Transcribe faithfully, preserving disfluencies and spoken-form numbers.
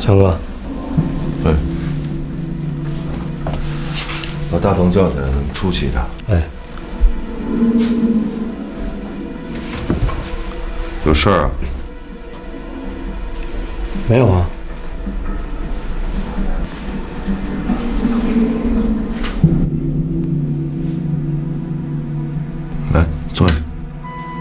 强哥， 哎，把大鹏叫来，出去一趟。 哎， 有事儿啊？ 没有啊。